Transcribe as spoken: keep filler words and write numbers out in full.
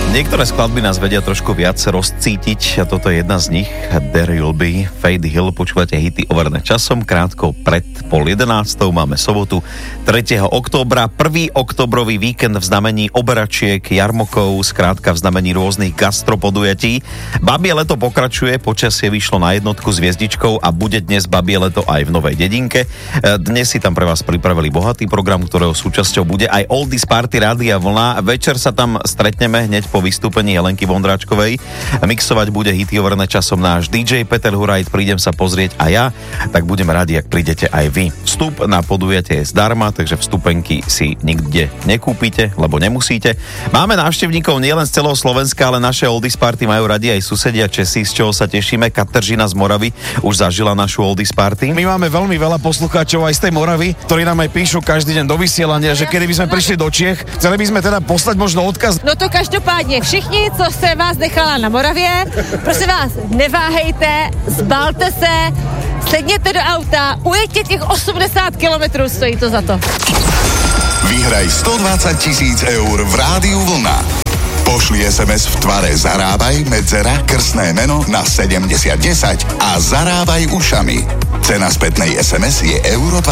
Niektoré skladby nás vedia trošku viac rozcítiť a toto je jedna z nich. There You'll Be, Fade Hill, počúvate hity overené časom, krátko pred pol jedenástou, máme sobotu tretieho októbra, prvý októbrový víkend v znamení oberačiek, jarmokov, skrátka v znamení rôznych gastropodujatí. Babie leto pokračuje, počasie vyšlo na jednotku s hviezdičkou a bude dnes babie leto aj v Novej Dedinke. Dnes si tam pre vás pripravili bohatý program, ktorého súčasťou bude aj Oldies Party Rádia Vlna. Večer sa tam stretneme hneď po vystúpení Helenky Vondráčkovej. Mixovať bude hity overené časom náš dý džej Peter Hurajt, prídem sa pozrieť aj ja, tak budem radi, ak prídete aj vy. Vstup na podujatie je zdarma, takže vstupenky si nikde nekúpite, lebo nemusíte. Máme návštevníkov nielen z celého Slovenska, ale naše Oldies Party majú radi aj susedia Česi, z čoho sa tešíme. Kateržina z Moravy už zažila našu Oldies Party. My máme veľmi veľa poslucháčov aj z tej Moravy, ktorí nám aj píšu každý deň do vysielania, že kedy by sme prišli do Čiech, chceli by sme teda poslať možno odkaz. No to každopádně všichni, co se vás nechala na Moravě, prosím vás, neváhejte, zbalte se, sedněte do auta, ujeďte těch osmdesát kilometrů, stojí to za to. Vyhraj stodvadsať tisíc eur v Rádiu Vlna. Pošli es em es v tvare Zarábaj, medzera, krstné meno na sedemdesiat desať a zarábaj ušami. Cena spätnej es em es je euro